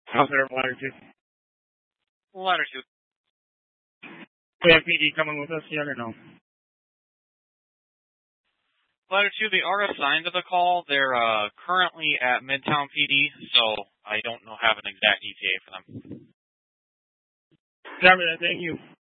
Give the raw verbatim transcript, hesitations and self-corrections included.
How's there, Ladder two? Ladder two. We have P D coming with us yet or no? Ladder two, they are assigned to the call. They're uh, currently at Midtown P D, so I don't know have an exact E T A for them. Copy that, thank you.